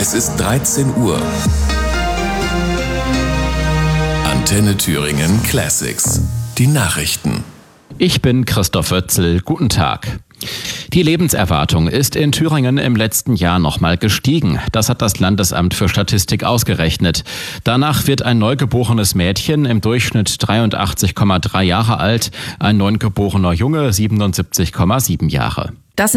Es ist 13 Uhr. Antenne Thüringen Classics. Die Nachrichten. Ich bin Christoph Wötzel. Guten Tag. Die Lebenserwartung ist in Thüringen im letzten Jahr nochmal gestiegen. Das hat das Landesamt für Statistik ausgerechnet. Danach wird ein neugeborenes Mädchen im Durchschnitt 83,3 Jahre alt, ein neugeborener Junge 77,7 Jahre.